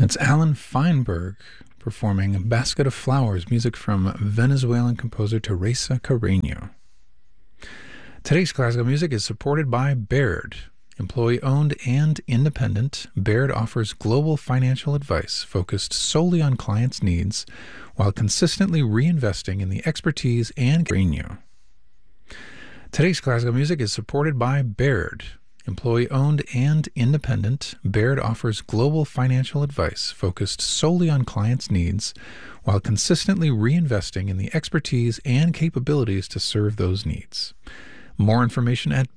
It's Alan Feinberg performing Basket of Flowers, music from Venezuelan composer Teresa Carreño. Today's classical music is supported by Baird. Employee-owned and independent, Baird offers global financial advice focused solely on clients' needs while consistently reinvesting in the expertise and Carreño. Today's classical music is supported by Baird. Employee-owned and independent, Baird offers global financial advice focused solely on clients' needs while consistently reinvesting in the expertise and capabilities to serve those needs. More information at